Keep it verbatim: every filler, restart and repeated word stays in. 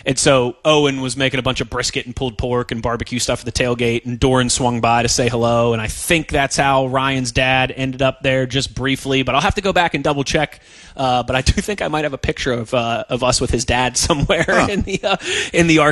And so Owen was making a bunch of brisket and pulled pork and barbecue stuff at the tailgate, and Doran swung by to say hello, and I think that's how Ryan's dad ended up there just briefly, but I'll have to go back and double check. Uh, but I do think I might have a picture of uh, of us with his dad somewhere huh. in the uh, in the